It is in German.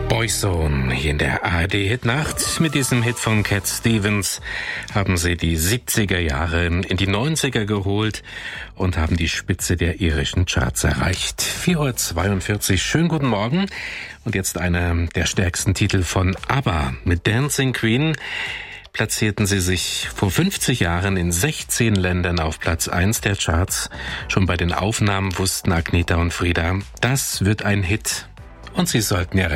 Boyzone hier in der ARD-Hitnacht. Mit diesem Hit von Cat Stevens haben sie die 70er Jahre in die 90er geholt und haben die Spitze der irischen Charts erreicht. 4:42 Uhr, schönen guten Morgen. Und jetzt einer der stärksten Titel von ABBA. Mit Dancing Queen platzierten sie sich vor 50 Jahren in 16 Ländern auf Platz 1 der Charts. Schon bei den Aufnahmen wussten Agnetha und Frieda, das wird ein Hit. Und sie sollten ja